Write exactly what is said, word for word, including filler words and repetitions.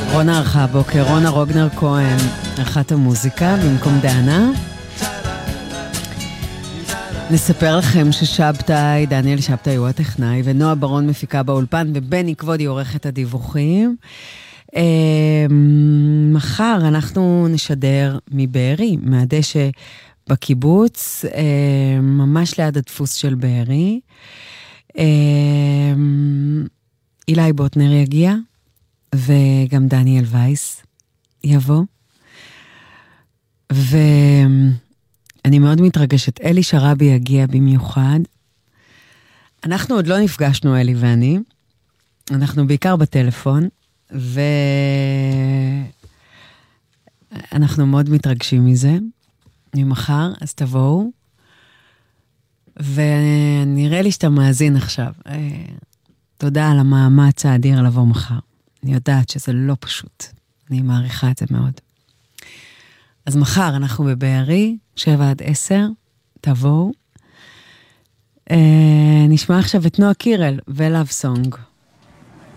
רונה ערכה הבוקר, רונה רוגנר כהן, ערכת המוזיקה במקום דנה. נספר לכם ששבתאי, דניאל שבתאי הוא הטכנאי, ונועה ברון מפיקה באולפן, ובני כבודי עורכת הדיווחים. מחר אנחנו נשדר מבארי, מהדשא בקיבוץ, ממש ליד הדפוס של בארי. אילי בוטנר יגיע, וגם דניאל וייס יבוא. ואני מאוד מתרגשת. אלי שרבי יגיע במיוחד. אנחנו עוד לא נפגשנו, אלי ואני. אנחנו בעיקר בטלפון, ואנחנו מאוד מתרגשים מזה. ממחר, אז תבואו. ונראה לי שאתה מאזין עכשיו. תודה על המאמץ האדיר לבוא מחר. אני יודעת שזה לא פשוט. אני מעריכה את זה מאוד. אז מחר אנחנו בבארי, שבע עד עשר, תבואו. נשמע עכשיו את נועה קירל ולאב סונג.